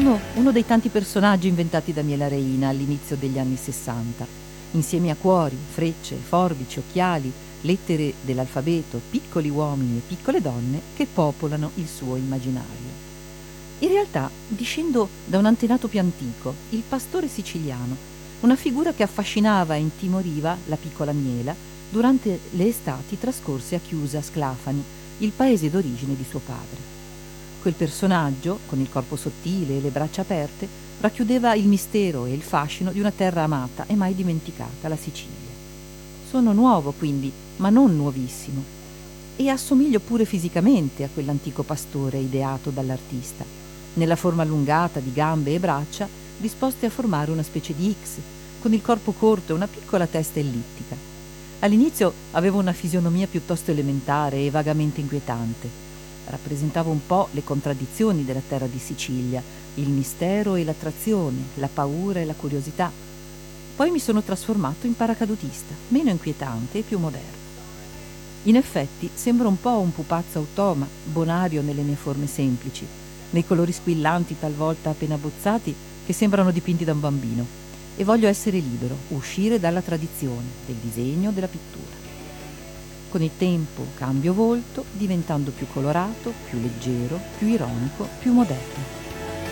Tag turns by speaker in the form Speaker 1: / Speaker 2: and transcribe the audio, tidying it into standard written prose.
Speaker 1: Sono uno dei tanti personaggi inventati da Miela Reina all'inizio degli anni '60, insieme a cuori, frecce, forbici, occhiali, lettere dell'alfabeto, piccoli uomini e piccole donne che popolano il suo immaginario. In realtà discendo da un antenato più antico, il pastore siciliano, una figura che affascinava e intimoriva la piccola Miela durante le estati trascorse a Chiusa Sclafani, il paese d'origine di suo padre. Quel personaggio, con il corpo sottile e le braccia aperte, racchiudeva il mistero e il fascino di una terra amata e mai dimenticata, la Sicilia. Sono nuovo quindi, ma non nuovissimo, e assomiglio pure fisicamente a quell'antico pastore ideato dall'artista, nella forma allungata di gambe e braccia disposte a formare una specie di X, con il corpo corto e una piccola testa ellittica. All'inizio avevo una fisionomia piuttosto elementare e vagamente inquietante. Rappresentavo un po' le contraddizioni della terra di Sicilia, il mistero e l'attrazione, la paura e la curiosità. Poi mi sono trasformato in paracadutista, meno inquietante e più moderno. In effetti sembro un po' un pupazzo automa, bonario nelle mie forme semplici, nei colori squillanti talvolta appena abbozzati che sembrano dipinti da un bambino, e voglio essere libero, uscire dalla tradizione del disegno, della pittura. Con il tempo cambio volto, diventando più colorato, più leggero, più ironico, più moderno.